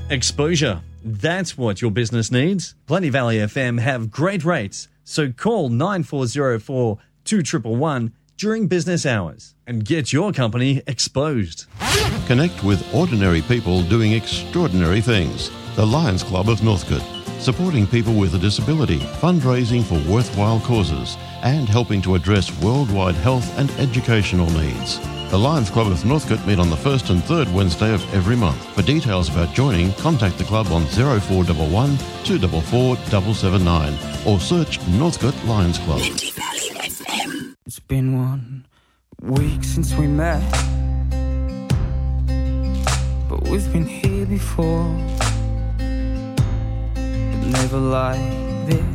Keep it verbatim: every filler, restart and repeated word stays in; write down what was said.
Exposure. That's what your business needs. Plenty Valley F M have great rates, so call nine four zero four, two one one one during business hours and get your company exposed. Connect with ordinary people doing extraordinary things. The Lions Club of Northcote, supporting people with a disability, fundraising for worthwhile causes, and helping to address worldwide health and educational needs. The Lions Club of Northcote meet on the first and third Wednesday of every month. For details about joining, contact the club on zero four one one, two four four, seven seven nine or search Northcote Lions Club. It's been one week since we met, but we've been here before, but never like this.